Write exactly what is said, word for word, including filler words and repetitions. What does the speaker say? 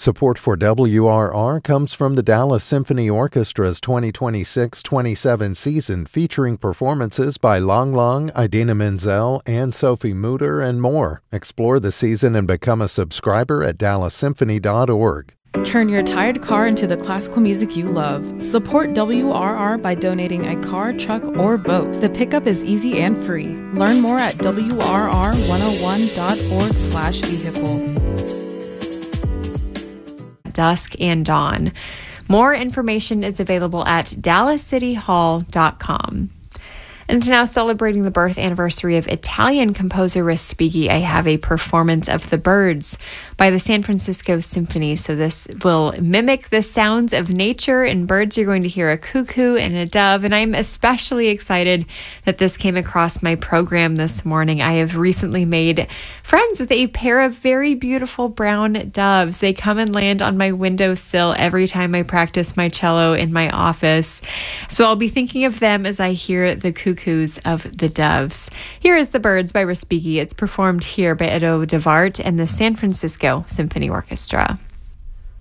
Support for W R R comes from the Dallas Symphony Orchestra's twenty twenty-six twenty-seven season, featuring performances by Lang Lang, Idina Menzel, and Sophie Mutter, and more. Explore the season and become a subscriber at dallas symphony dot org. Turn your tired car into the classical music you love. Support W R R by donating a car, truck, or boat. The pickup is easy and free. Learn more at W R R one oh one dot org slash vehicle. Dusk and dawn. More information is available at dallas city hall dot com. And now, celebrating the birth anniversary of Italian composer Respighi, I have a performance of The Birds by the San Francisco Symphony. So this will mimic the sounds of nature. In birds, you're going to hear a cuckoo and a dove. And I'm especially excited that this came across my program this morning. I have recently made friends with a pair of very beautiful brown doves. They come and land on my windowsill every time I practice my cello in my office. So I'll be thinking of them as I hear the cuckoos of the doves. Here is The Birds by Respighi. It's performed here by Edo Devart and the San Francisco Symphony Orchestra.